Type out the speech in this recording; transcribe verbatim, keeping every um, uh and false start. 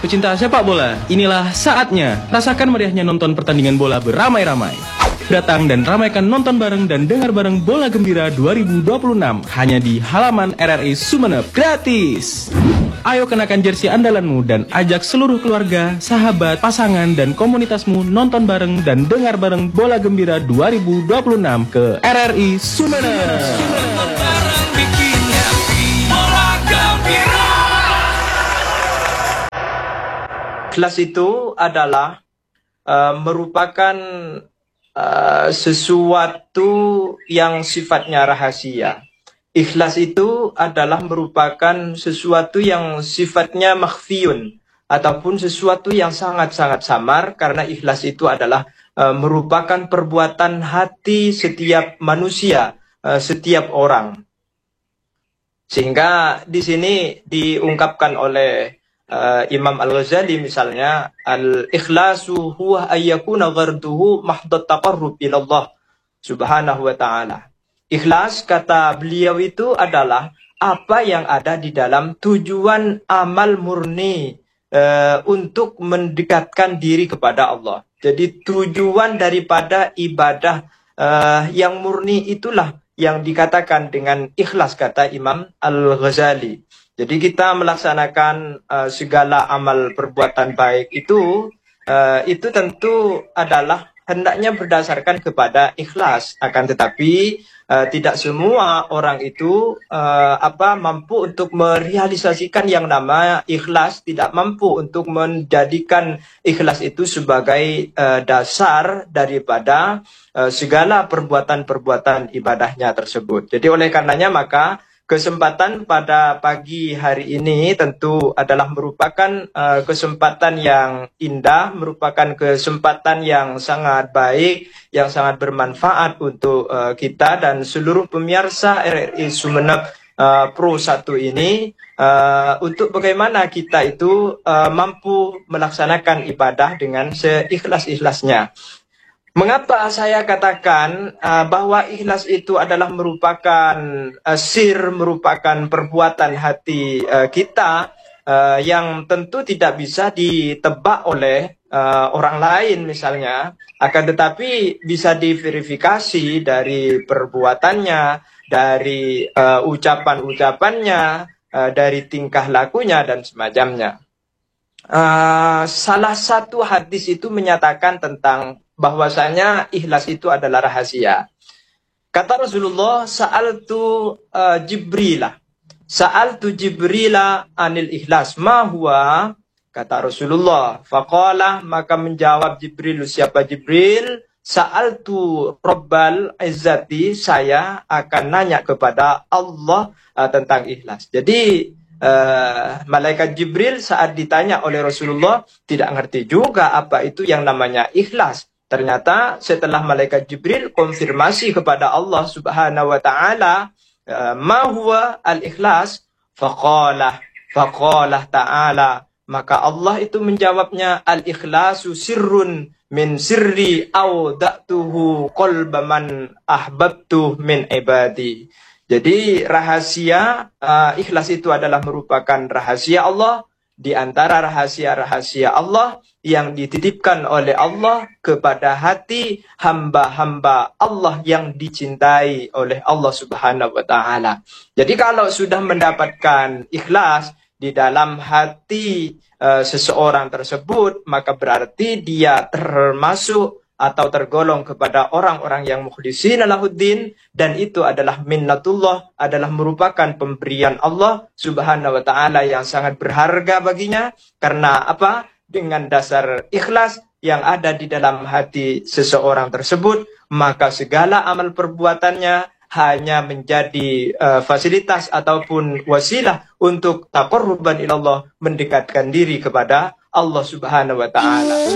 Pecinta sepak bola, inilah saatnya. Rasakan meriahnya nonton pertandingan bola beramai-ramai. Datang dan ramaikan nonton bareng dan dengar bareng Bola Gembira dua ribu dua puluh enam hanya di halaman R R I Sumeneb, gratis. Ayo kenakan jersey andalanmu dan ajak seluruh keluarga, sahabat, pasangan, dan komunitasmu nonton bareng dan dengar bareng Bola Gembira dua ribu dua puluh enam ke R R I Sumeneb. Ikhlas itu adalah uh, merupakan uh, sesuatu yang sifatnya rahasia. Ikhlas itu adalah merupakan sesuatu yang sifatnya makhfiyun, ataupun sesuatu yang sangat-sangat samar, karena ikhlas itu adalah uh, merupakan perbuatan hati setiap manusia, uh, setiap orang. Sehingga di sini diungkapkan oleh Uh, Imam Al-Ghazali misalnya, al-ikhlasu huwa ayyakuna gharduhu mahdat taqarrub ilallah subhanahu wa ta'ala. Ikhlas, kata beliau, itu adalah apa yang ada di dalam tujuan amal murni uh, untuk mendekatkan diri kepada Allah. Jadi tujuan daripada ibadah uh, yang murni itulah yang dikatakan dengan ikhlas, kata Imam Al-Ghazali. Jadi kita melaksanakan uh, segala amal perbuatan baik itu, uh, itu tentu adalah hendaknya berdasarkan kepada ikhlas. Akan tetapi uh, tidak semua orang itu uh, apa mampu untuk merealisasikan yang nama ikhlas, tidak mampu untuk menjadikan ikhlas itu sebagai uh, dasar daripada uh, segala perbuatan-perbuatan ibadahnya tersebut. Jadi oleh karenanya maka kesempatan pada pagi hari ini tentu adalah merupakan uh, kesempatan yang indah, merupakan kesempatan yang sangat baik, yang sangat bermanfaat untuk uh, kita dan seluruh pemirsa R R I Sumeneb uh, Pro satu ini, uh, untuk bagaimana kita itu uh, mampu melaksanakan ibadah dengan seikhlas-ikhlasnya. Mengapa saya katakan uh, bahwa ikhlas itu adalah merupakan uh, sir, merupakan perbuatan hati uh, kita uh, yang tentu tidak bisa ditebak oleh uh, orang lain misalnya, akan tetapi bisa diverifikasi dari perbuatannya, dari uh, ucapan-ucapannya, uh, dari tingkah lakunya dan semacamnya. Uh, salah satu hadis itu menyatakan tentang bahwasanya ikhlas itu adalah rahasia. Kata Rasulullah, Sa'altu uh, Jibrilah. Sa'altu Jibrilah anil ikhlas. Ma huwa? Kata Rasulullah. Faqalah, maka menjawab Jibril, siapa Jibril? Sa'altu Rabbal Izzati, saya akan nanya kepada Allah uh, tentang ikhlas. Jadi Uh, malaikat Jibril saat ditanya oleh Rasulullah tidak ngerti juga apa itu yang namanya ikhlas. Ternyata setelah malaikat Jibril konfirmasi kepada Allah Subhanahu wa taala, uh, ma huwa al-ikhlas? Faqalah faqalah ta'ala, maka Allah itu menjawabnya, al-ikhlasu sirrun min sirri awda'tuhu qalba man ahbabtuh min ibadi. Jadi rahasia uh, ikhlas itu adalah merupakan rahasia Allah, di antara rahasia-rahasia Allah yang dititipkan oleh Allah kepada hati hamba-hamba Allah yang dicintai oleh Allah Subhanahu wa taala. Jadi kalau sudah mendapatkan ikhlas di dalam hati uh, seseorang tersebut, maka berarti dia termasuk atau tergolong kepada orang-orang yang mukhlisin lahuddin, dan itu adalah minnatullah, adalah merupakan pemberian Allah Subhanahu wa taala yang sangat berharga baginya. Karena apa? Dengan dasar ikhlas yang ada di dalam hati seseorang tersebut, maka segala amal perbuatannya hanya menjadi uh, fasilitas ataupun wasilah untuk taqarruban ilallah, mendekatkan diri kepada Allah Subhanahu wa taala.